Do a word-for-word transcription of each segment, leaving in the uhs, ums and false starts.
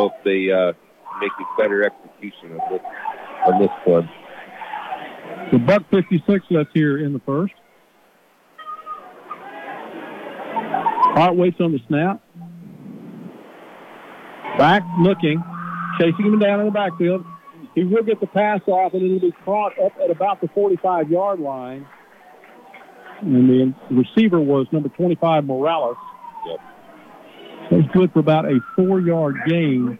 hope they uh, make a better execution of this, on this one. The buck fifty-six left here in the first. Hart waits on the snap. Back looking, chasing him down in the backfield. He will get the pass off, and it'll be caught up at about the forty-five-yard line. And the receiver was number twenty-five, Morales. Yep. So it's good for about a four-yard gain.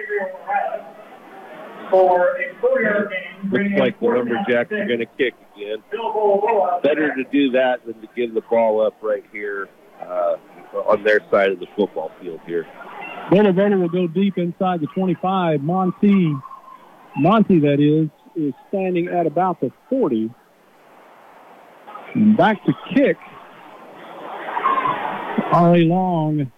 For a four-yard gain. Looks like the Lumberjacks are going to kick again. Better to do that than to give the ball up right here uh, on their side of the football field here. Bola Bola will go deep inside the twenty-five. Monty, Monty that is, is standing at about the forty. And back to kick. R A Long.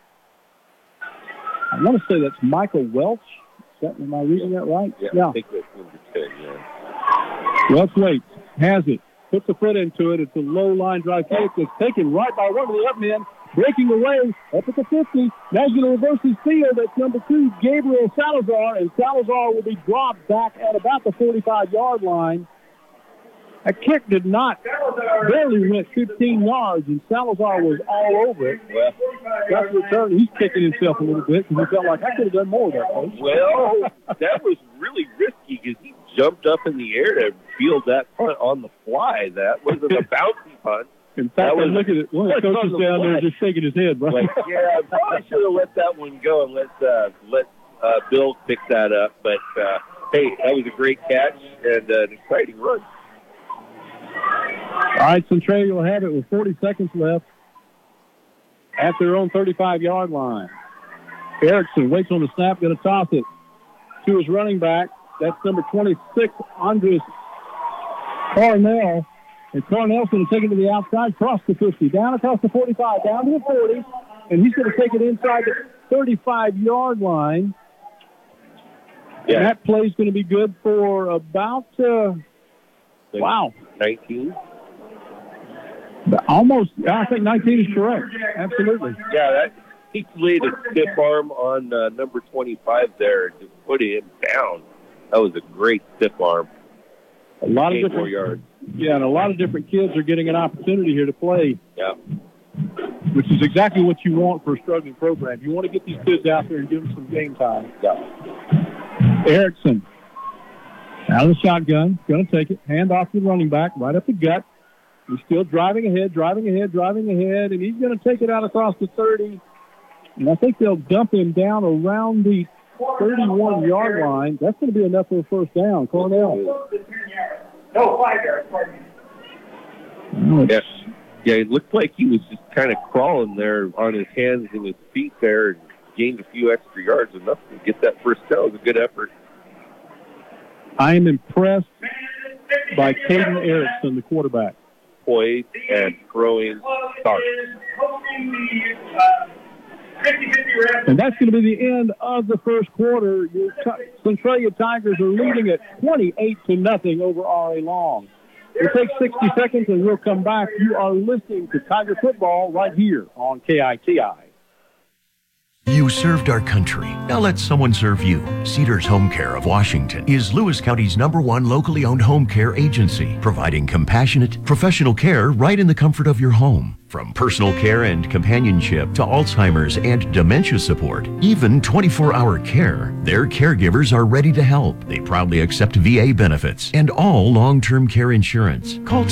I want to say that's Michael Welch. Is that, am I reading that right? Yeah, yeah. I think that's number ten, yeah. Welch waits, has it, puts the foot into it. It's a low line drive kick that's taken right by one of the up men. Breaking away up at the fifty. Now he's going to reverse his field. That's number two, Gabriel Salazar. And Salazar will be dropped back at about the forty-five-yard line. A kick did not, barely went fifteen yards, and Salazar was all over it. Well, That's the return. He's kicking himself a little bit because he felt like I could have done more of that, coach. well, that was really risky because he jumped up in the air to field that punt on the fly. That wasn't a bouncy punt. In fact, was- I'm looking at one of the that's coaches on the down there fly. just shaking his head, bro. Like, yeah, I probably should have let that one go and let uh, let uh, Bill pick that up. But uh, hey, that was a great catch and uh, an exciting run. All right, Centralia will have it with forty seconds left at their own thirty-five-yard line. Erickson waits on the snap, going to toss it to his running back. That's number twenty-six, Andres Cornell. And Cornell's going to take it to the outside, cross the fifty, down across the forty-five, down to the forty, and he's going to take it inside the thirty-five-yard line. Yeah. And that play's going to be good for about, uh, wow, nineteen. almost, I think nineteen is correct. Absolutely. Yeah, that he laid a stiff arm on uh, number twenty-five there to put him down. That was a great stiff arm. A lot of Gained different more yards. Yeah, and a lot of different kids are getting an opportunity here to play, Yeah. which is exactly what you want for a struggling program. You want to get these kids out there and give them some game time. Yeah. Erickson, out of the shotgun, going to take it, hand off to the running back, right up the gut. He's still driving ahead, driving ahead, driving ahead, and he's going to take it out across the thirty. And I think they'll dump him down around the thirty-one-yard line. That's going to be enough for a first down. Cornell. No, five yards, pardon me. Yeah. Yeah, it looked like he was just kind of crawling there on his hands and his feet there and gained a few extra yards, enough to get that first down. It was a good effort. I am impressed by Caden Erickson, the quarterback. Poised and throwing starts. And that's going to be the end of the first quarter. Your T- Centralia Tigers are leading at twenty-eight to nothing over R A Long. We'll take sixty seconds and we'll come back. You are listening to Tiger Football right here on K I T I. You served our country. Now let someone serve you. Cedars Home Care of Washington is Lewis County's number one locally owned home care agency, providing compassionate, professional care right in the comfort of your home. From personal care and companionship to Alzheimer's and dementia support, even twenty-four hour care, their caregivers are ready to help. They proudly accept V A benefits and all long-term care insurance. Call